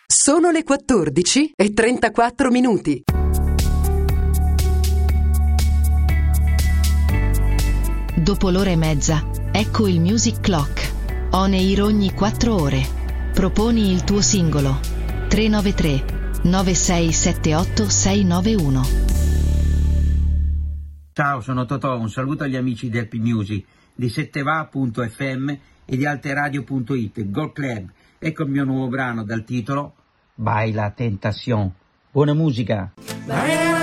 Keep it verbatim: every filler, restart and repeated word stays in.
Sono le quattordici e trentaquattro minuti. Dopo l'ora e mezza, ecco il Music Clock. On air ogni quattro ore. Proponi il tuo singolo. tre nove tre nove sei sette otto sei nove uno. Ciao, sono Totò, un saluto agli amici del P-Music, di setteva punto effe emme e di alteradio punto it, Gold Club. Ecco il mio nuovo brano dal titolo Baila Tentación. Buona musica!